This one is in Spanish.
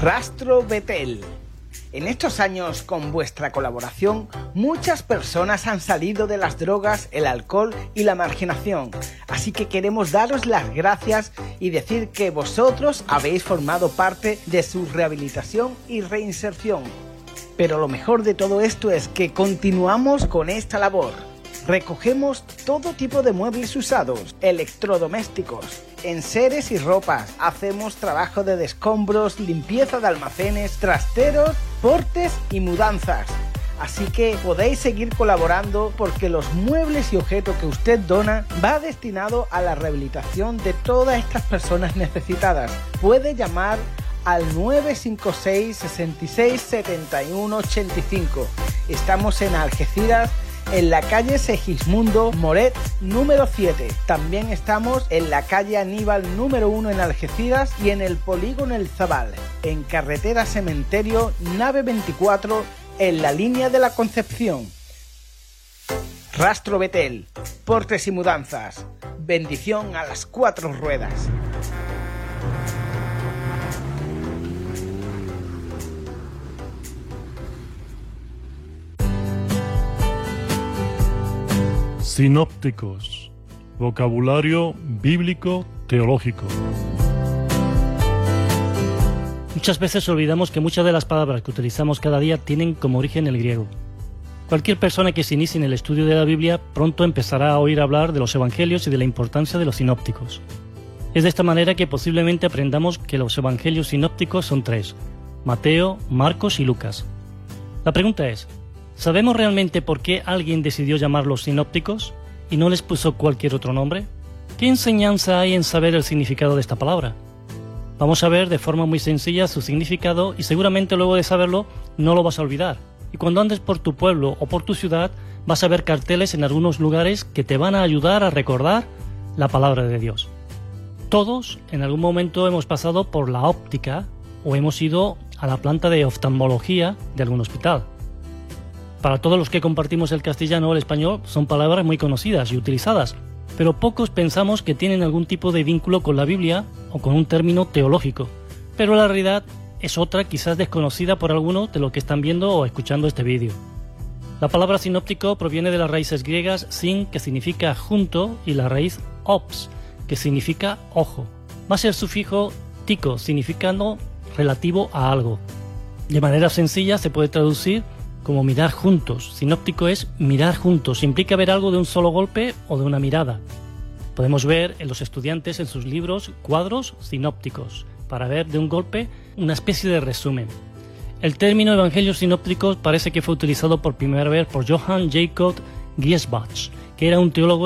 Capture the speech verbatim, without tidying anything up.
Rastro Betel. En estos años, con vuestra colaboración, muchas personas han salido de las drogas, el alcohol y la marginación. Así que queremos daros las gracias y decir que vosotros habéis formado parte de su rehabilitación y reinserción. Pero lo mejor de todo esto es que continuamos con esta labor. Recogemos todo tipo de muebles usados, electrodomésticos, enseres y ropas. Hacemos trabajo de descombros, limpieza de almacenes, trasteros, portes y mudanzas. Así que podéis seguir colaborando porque los muebles y objetos que usted dona va destinado a la rehabilitación de todas estas personas necesitadas. Puede llamar al nueve cinco seis, seis seis, siete uno ocho cinco. Estamos en Algeciras, en la calle Segismundo Moret número siete. También estamos en la calle Aníbal número uno en Algeciras y en el polígono El Zabal, en carretera Cementerio nave veinticuatro, en la línea de la Concepción. Rastro Betel, portes y mudanzas. Bendición a las cuatro ruedas. Sinópticos, vocabulario bíblico teológico. Muchas veces olvidamos que muchas de las palabras que utilizamos cada día tienen como origen el griego. Cualquier persona que se inicie en el estudio de la Biblia pronto empezará a oír hablar de los evangelios y de la importancia de los sinópticos. Es de esta manera que posiblemente aprendamos que los evangelios sinópticos son tres: Mateo, Marcos y Lucas. La pregunta es: ¿sabemos realmente por qué alguien decidió llamarlos sinópticos y no les puso cualquier otro nombre? ¿Qué enseñanza hay en saber el significado de esta palabra? Vamos a ver de forma muy sencilla su significado y seguramente luego de saberlo no lo vas a olvidar. Y cuando andes por tu pueblo o por tu ciudad vas a ver carteles en algunos lugares que te van a ayudar a recordar la palabra de Dios. Todos en algún momento hemos pasado por la óptica o hemos ido a la planta de oftalmología de algún hospital. Para todos los que compartimos el castellano o el español son palabras muy conocidas y utilizadas, pero pocos pensamos que tienen algún tipo de vínculo con la Biblia o con un término teológico. Pero la realidad es otra, quizás desconocida por algunos de los que están viendo o escuchando este vídeo. La palabra sinóptico proviene de las raíces griegas sin, que significa junto, y la raíz ops, que significa ojo, más el sufijo tico, significando relativo a algo. De manera sencilla se puede traducir como mirar juntos. Sinóptico es mirar juntos, implica ver algo de un solo golpe o de una mirada. Podemos ver en los estudiantes en sus libros cuadros sinópticos, para ver de un golpe una especie de resumen. El término evangelios sinópticos parece que fue utilizado por primera vez por Johann Jacob Griesbach, que era un teólogo